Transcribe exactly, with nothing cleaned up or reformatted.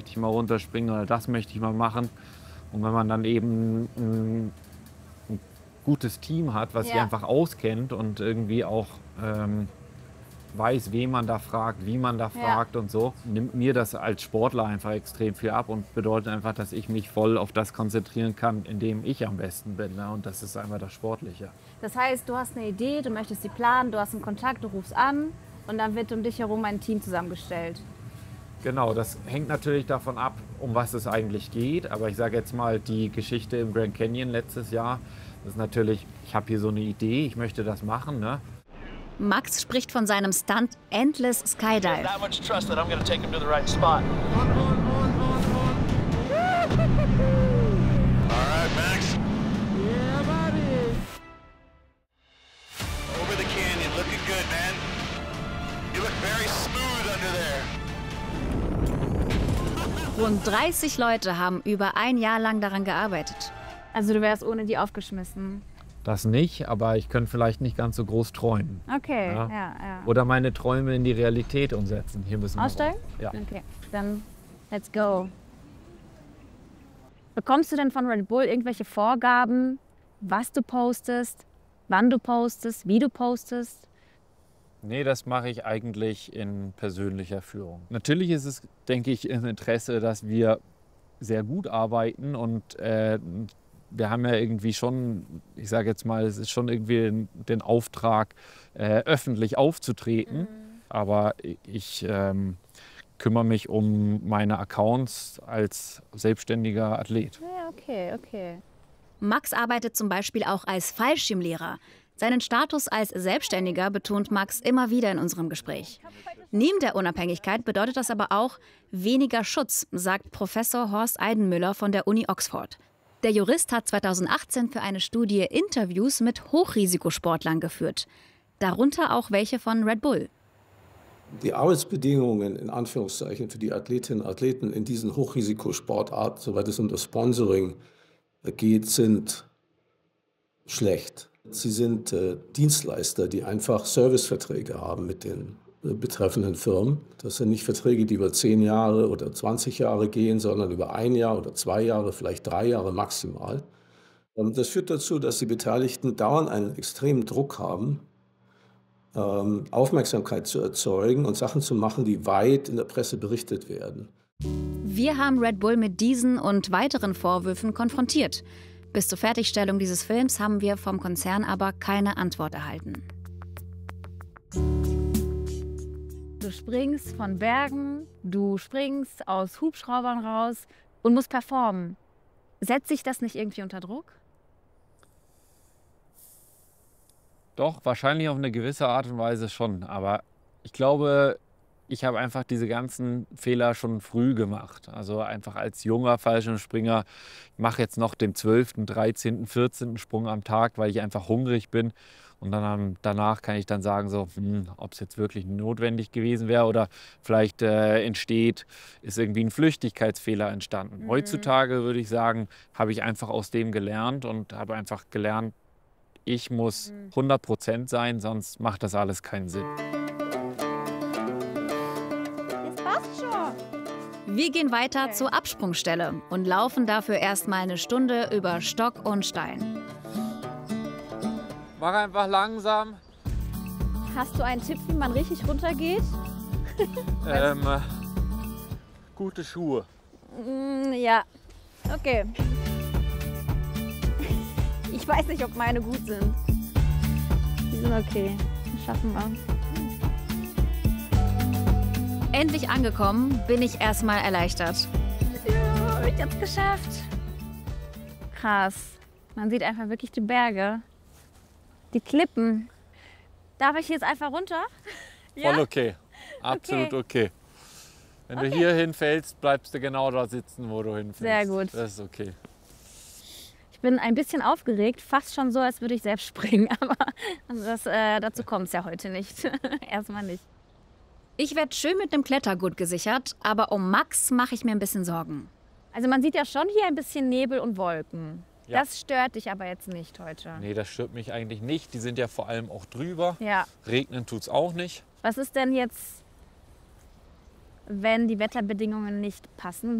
möchte ich mal runterspringen oder das möchte ich mal machen. Und wenn man dann eben ein, ein gutes Team hat, was sich Ja. einfach auskennt und irgendwie auch ähm, weiß, wen man da fragt, wie man da Ja. fragt und so, nimmt mir das als Sportler einfach extrem viel ab und bedeutet einfach, dass ich mich voll auf das konzentrieren kann, in dem ich am besten bin. Ne? Und das ist einfach das Sportliche. Das heißt, du hast eine Idee, du möchtest sie planen, du hast einen Kontakt, du rufst an und dann wird um dich herum ein Team zusammengestellt. Genau, das hängt natürlich davon ab, um was es eigentlich geht. Aber ich sage jetzt mal, die Geschichte im Grand Canyon letztes Jahr, das ist natürlich, ich habe hier so eine Idee, ich möchte das machen. Ne? Max spricht von seinem Stunt Endless Skydive. That much trust that I'm going to take him to the right spot. All right, Max. Yeah, buddy. Over the canyon, looking good, man. You look very smooth under there. Rund dreißig Leute haben über ein Jahr lang daran gearbeitet. Also du wärst ohne die aufgeschmissen. Das nicht, aber ich könnte vielleicht nicht ganz so groß träumen. Okay, Ja. ja, ja. Oder meine Träume in die Realität umsetzen. Hier müssen wir Aussteigen? raus. Ja. Okay, dann let's go. Bekommst du denn von Red Bull irgendwelche Vorgaben, was du postest, wann du postest, wie du postest? Nee, das mache ich eigentlich in persönlicher Führung. Natürlich ist es, denke ich, im Interesse, dass wir sehr gut arbeiten und äh, wir haben ja irgendwie schon, ich sage jetzt mal, es ist schon irgendwie den Auftrag, äh, öffentlich aufzutreten. Mhm. Aber ich ähm, kümmere mich um meine Accounts als selbstständiger Athlet. Ja, okay, okay. Max arbeitet zum Beispiel auch als Fallschirmlehrer. Seinen Status als Selbstständiger betont Max immer wieder in unserem Gespräch. Neben der Unabhängigkeit bedeutet das aber auch weniger Schutz, sagt Professor Horst Eidenmüller von der Uni Oxford. Der Jurist hat zweitausendachtzehn für eine Studie Interviews mit Hochrisikosportlern geführt. Darunter auch welche von Red Bull. Die Arbeitsbedingungen in Anführungszeichen für die Athletinnen und Athleten in diesen Hochrisikosportarten, soweit es um das Sponsoring geht, sind schlecht. Sie sind äh, Dienstleister, die einfach Serviceverträge haben mit den äh, betreffenden Firmen. Das sind nicht Verträge, die über zehn Jahre oder zwanzig Jahre gehen, sondern über ein Jahr oder zwei Jahre, vielleicht drei Jahre maximal. Und das führt dazu, dass die Beteiligten dauernd einen extremen Druck haben, ähm, Aufmerksamkeit zu erzeugen und Sachen zu machen, die weit in der Presse berichtet werden. Wir haben Red Bull mit diesen und weiteren Vorwürfen konfrontiert. Bis zur Fertigstellung dieses Films haben wir vom Konzern aber keine Antwort erhalten. Du springst von Bergen, du springst aus Hubschraubern raus und musst performen. Setzt sich das nicht irgendwie unter Druck? Doch, wahrscheinlich auf eine gewisse Art und Weise schon. Aber ich glaube, ich habe einfach diese ganzen Fehler schon früh gemacht. Also einfach als junger Fallschirmspringer, ich mache jetzt noch den zwölften, dreizehnten, vierzehnten Sprung am Tag, weil ich einfach hungrig bin. Und dann danach kann ich dann sagen, so, hm, ob es jetzt wirklich notwendig gewesen wäre oder vielleicht äh, entsteht, ist irgendwie ein Flüchtigkeitsfehler entstanden. Mhm. Heutzutage würde ich sagen, habe ich einfach aus dem gelernt und habe einfach gelernt, ich muss Mhm. hundert Prozent sein, sonst macht das alles keinen Sinn. Das passt schon. Wir gehen weiter zur Absprungstelle und laufen dafür erstmal eine Stunde über Stock und Stein. Mach einfach langsam. Hast du einen Tipp, wie man richtig runtergeht? Ähm, äh, gute Schuhe. Mm, ja, okay. Ich weiß nicht, ob meine gut sind. Die sind okay. Das schaffen wir. Endlich angekommen, bin ich erstmal erleichtert. Ja, ich hab's geschafft. Krass. Man sieht einfach wirklich die Berge. Die Klippen. Darf ich jetzt einfach runter? Voll okay. Absolut okay. Wenn du hier hinfällst, bleibst du genau da sitzen, wo du hinfällst. Sehr gut. Das ist okay. Ich bin ein bisschen aufgeregt, fast schon so, als würde ich selbst springen. Aber das, äh, dazu kommt es ja heute nicht. Erstmal nicht. Ich werde schön mit einem Klettergurt gesichert, aber um Max mache ich mir ein bisschen Sorgen. Also man sieht ja schon hier ein bisschen Nebel und Wolken. Ja. Das stört dich aber jetzt nicht heute. Nee, das stört mich eigentlich nicht. Die sind ja vor allem auch drüber. Ja. Regnen tut es auch nicht. Was ist denn jetzt, wenn die Wetterbedingungen nicht passen?